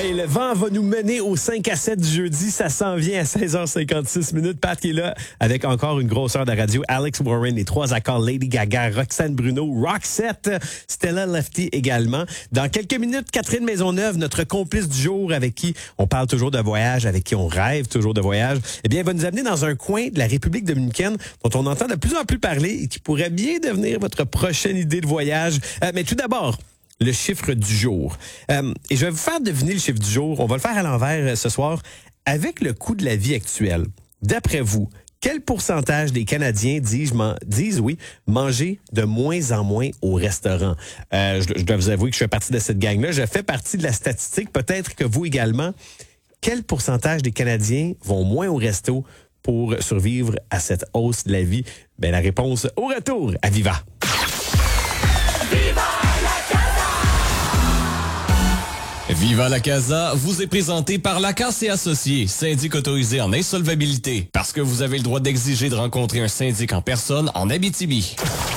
Hey, le vent va nous mener au 5 à 7 du jeudi. Ça s'en vient à 16h56 minutes. Pat qui est là avec encore une grosse heure de radio. Alex Warren, les 3 accords, Lady Gaga, Roxane Bruno, Roxette, Stella Lefty également. Dans quelques minutes, Catherine Maisonneuve, notre complice du jour avec qui on parle toujours de voyage, avec qui on rêve toujours de voyage, eh bien, elle va nous amener dans un coin de la République dominicaine dont on entend de plus en plus parler et qui pourrait bien devenir votre prochaine idée de voyage. Mais tout d'abord, le chiffre du jour. Et je vais vous faire deviner le chiffre du jour. On va le faire à l'envers ce soir. Avec le coût de la vie actuelle, d'après vous, quel pourcentage des Canadiens disent oui, manger de moins en moins au restaurant? Je dois vous avouer que je fais partie de cette gang-là. Je fais partie de la statistique. Peut-être que vous également. Quel pourcentage des Canadiens vont moins au resto pour survivre à cette hausse de la vie? Ben, la réponse au retour à Viva. Viva la Casa vous est présenté par Lacasse et Associés, syndic autorisé en insolvabilité. Parce que vous avez le droit d'exiger de rencontrer un syndic en personne en Abitibi.